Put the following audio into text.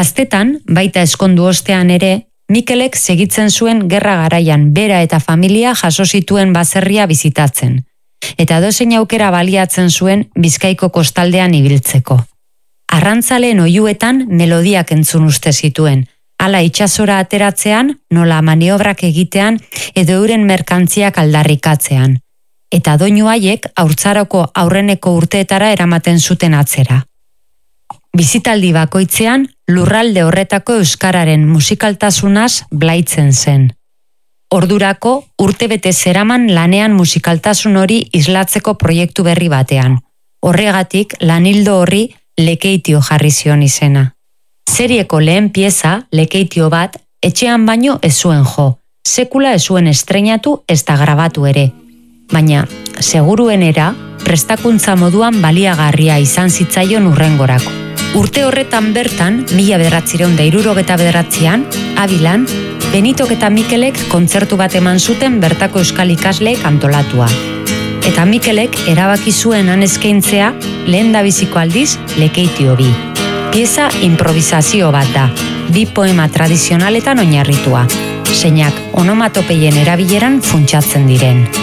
Gaztetan, baita eskondu ostean ere, Mikelek segitzen zuen gerra garaian bera eta familia jaso zituen baserria bizitatzen, eta edozein aukera baliatzen zuen Bizkaiko kostaldean ibiltzeko. Arrantzaleen oihuetan melodiak entzun uste zituen, hala itsasora ateratzean, nola maniobrak egitean edo euren merkantziak aldarrikatzean, eta doinu haiek haurtzaroko aurreneko urteetara eramaten zuten atzera. Bizitaldi bakoitzean, lurralde horretako euskararen musikaltasunaz blaitzen zen. Ordurako, urtebete zeraman lanean musikaltasun hori islatzeko proiektu berri batean. Horregatik, lanildo horri Lekeitio jarri zion izena. Serieko lehen pieza, Lekeitio bat, etxean baino ez zuen jo, sekula ez zuen estreinatu ez da grabatu ere. Baina, seguruenera, prestakuntza moduan baliagarria izan zitzaion hurrengorako. Urte horretan bertan, 1969an, Abilan, Benitok eta Mikelek kontzertu bat eman zuten bertako euskal ikasleek antolatua. Eta Mikelek erabaki zuen han eskaintzea lehendabiziko aldiz Lekeitio bi. Pieza improvisazio bat da, 2 poema tradizionaletan oinarritua, zeinak onomatopeien erabileran funtsatzen diren.